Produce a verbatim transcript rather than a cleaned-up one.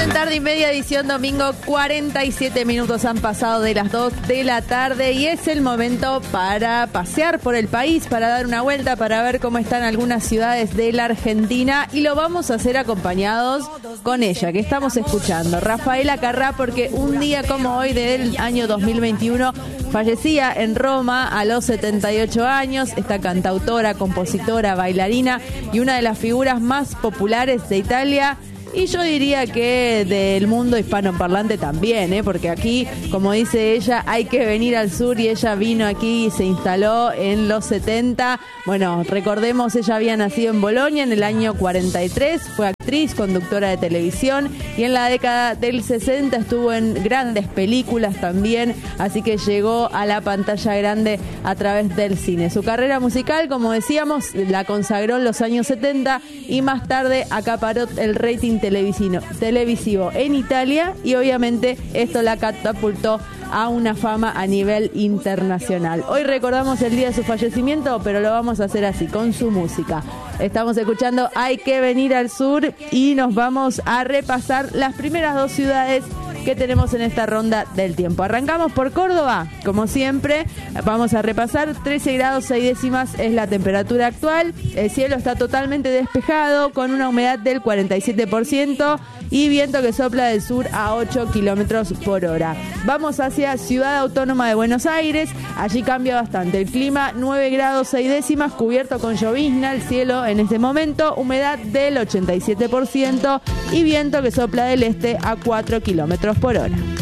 Tarde y media, edición domingo, cuarenta y siete minutos han pasado de las dos de la tarde y es el momento para pasear por el país, para dar una vuelta, para ver cómo están algunas ciudades de la Argentina, y lo vamos a hacer acompañados con ella, que estamos escuchando, Rafaela Carrà, porque un día como hoy del año dos mil veintiuno fallecía en Roma a los setenta y ocho años, esta cantautora, compositora, bailarina y una de las figuras más populares de Italia. Y yo diría que del mundo hispanoparlante también, ¿eh? Porque aquí, como dice ella, hay que venir al sur, y ella vino aquí y se instaló en los setenta. Bueno, recordemos, ella había nacido en Bolonia en el año cuarenta y tres, fue actriz, conductora de televisión, y en la década del sesenta estuvo en grandes películas también, así que llegó a la pantalla grande a través del cine. Su carrera musical, como decíamos, la consagró en los años setenta y más tarde acaparó el rating televisivo, televisivo en Italia, y obviamente esto la catapultó a una fama a nivel internacional. Hoy recordamos el día de su fallecimiento, pero lo vamos a hacer así, con su música. Estamos escuchando Hay que venir al sur y nos vamos a repasar las primeras dos ciudades que tenemos en esta ronda del tiempo. Arrancamos por Córdoba, como siempre, vamos a repasar. Trece grados seis décimas es la temperatura actual, el cielo está totalmente despejado con una humedad del cuarenta y siete por ciento y viento que sopla del sur a ocho kilómetros por hora. Vamos hacia Ciudad Autónoma de Buenos Aires, allí cambia bastante el clima, nueve grados seis décimas, cubierto con llovizna el cielo en este momento, humedad del ochenta y siete por ciento y viento que sopla del este a cuatro kilómetros por hora.